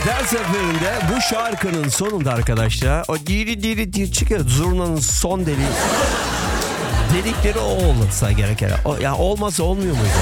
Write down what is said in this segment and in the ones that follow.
Her seferinde bu şarkının sonunda arkadaşlar o diri diri diye çıkıyor. Zurnanın son deliği. Delikleri o olsa gerek. Ya olmasa olmuyor muydu?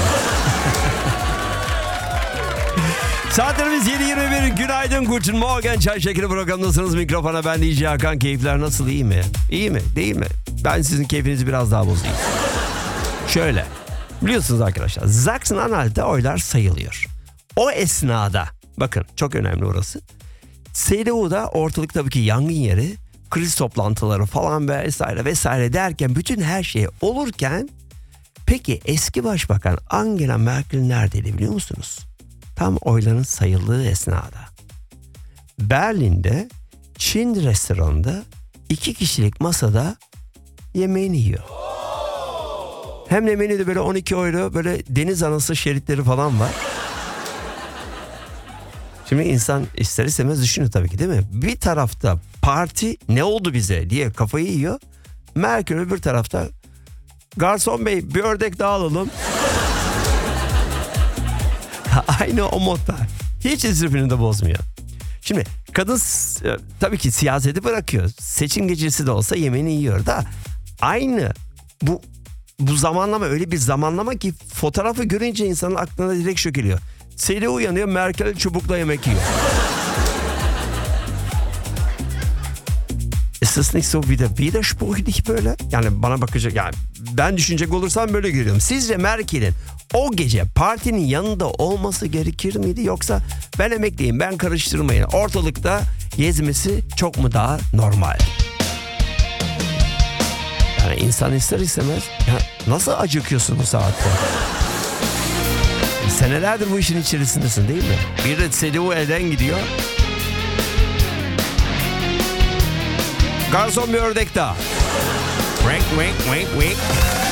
Saatlerimiz 7:21. Günaydın, guten morgen. Çay Şekeri programındasınız. Mikrofona ben DJ Hakan. Keyifler nasıl, iyi mi? İyi mi, değil mi? Ben sizin keyfinizi biraz daha bozayım. Şöyle. Biliyorsunuz arkadaşlar, Sachsen-Anhalt'ta oylar sayılıyor. O esnada, bakın çok önemli orası. CDU'da ortalık tabii ki yangın yeri, kriz toplantıları falan vesaire vesaire derken bütün her şey olurken, peki eski başbakan Angela Merkel neredeydi biliyor musunuz? Tam oyların sayıldığı esnada. Berlin'de Çin restoranında 2 kişilik masada yemeğini yiyor. Hem de menüde böyle 12 euro böyle deniz anası şeritleri falan var. Şimdi insan ister istemez düşünüyor tabii ki, değil mi? Bir tarafta parti ne oldu bize diye kafayı yiyor. Merkel öbür tarafta garson bey bir ördek daha alalım. Aynı o modda. Hiç istifini de bozmuyor. Şimdi kadın tabii ki siyaseti bırakıyor. Seçim gecesi de olsa yemeğini yiyor da aynı bu zamanlama öyle bir zamanlama ki fotoğrafı görünce insanın aklına direkt şu geliyor. CDU uyanıyor, Merkel çubukla yemek yiyor. Ist das nicht so widersprüchlich böyle? Yani bana bakacak, yani ben düşünecek olursam böyle görüyorum. Sizce Merkel'in o gece partinin yanında olması gerekir miydi, yoksa ben emekliyim, ben karıştırmayın, ortalıkta gezmesi çok mu daha normal? Yani insan ister istemez ya nasıl acıkıyorsun bu saatte? Senelerdir bu işin içerisindesin değil mi? Bir de CDU elden gidiyor. Garson bir ördek daha. Wink wink wink wink.